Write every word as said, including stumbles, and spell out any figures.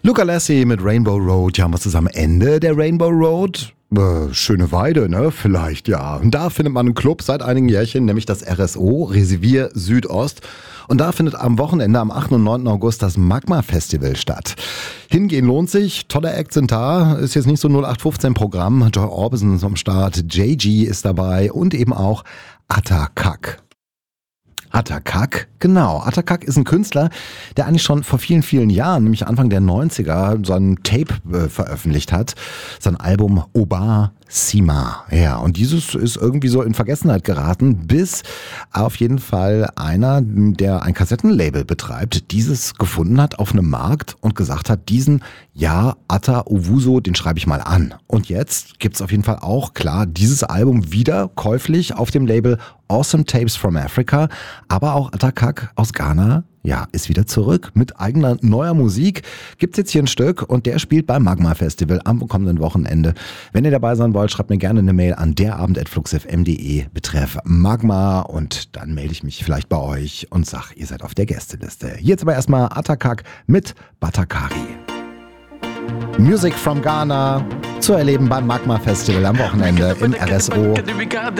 Luca Lassi mit Rainbow Road. Ja, was ist am Ende der Rainbow Road? Äh, schöne Weide, ne? Vielleicht, ja. Und da findet man einen Club seit einigen Jährchen, nämlich das R S O, Reservoir Südost. Und da findet am Wochenende, am achten und neunten August, das Magma Festival statt. Hingehen lohnt sich, tolle Acts sind da, ist jetzt nicht so null acht fünfzehn Programm. Joy Orbison ist am Start, J G ist dabei und eben auch Atakak. Atakak, genau. Atakak ist ein Künstler, der eigentlich schon vor vielen, vielen Jahren, nämlich Anfang der neunziger, sein Tape äh, veröffentlicht hat. Sein Album Oba Sima. Ja, und dieses ist irgendwie so in Vergessenheit geraten, bis auf jeden Fall einer, der ein Kassettenlabel betreibt, dieses gefunden hat auf einem Markt und gesagt hat, diesen Ja Ata Owusu, den schreibe ich mal an. Und jetzt gibt's auf jeden Fall auch, klar, dieses Album wieder käuflich auf dem Label Awesome Tapes from Africa, aber auch Atakak aus Ghana, ja, ist wieder zurück mit eigener neuer Musik. Gibt's jetzt hier ein Stück und der spielt beim Magma Festival am kommenden Wochenende. Wenn ihr dabei sein wollt, schreibt mir gerne eine Mail an derabend at fluxfm punkt de betreff Magma und dann melde ich mich vielleicht bei euch und sag, ihr seid auf der Gästeliste. Jetzt aber erstmal Atakak mit Batakari. Music from Ghana zu erleben beim Magma Festival am Wochenende im R S O.